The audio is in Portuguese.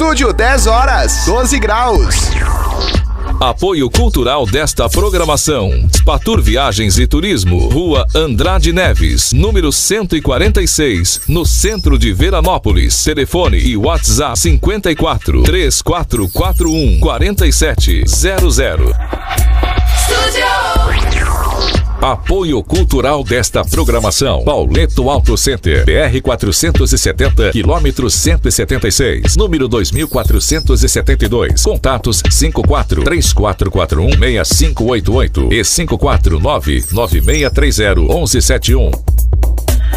estúdio, 10 horas, 12 graus. Apoio cultural desta programação: Spatur Viagens e Turismo, Rua Andrade Neves, número 146, no centro de Veranópolis. Telefone e WhatsApp 54 3441 4700. Apoio cultural desta programação: Pauleto Auto Center, BR 470, quilômetro 176, número 2472. Contatos 54 3441 6588 e 549 9630 1171.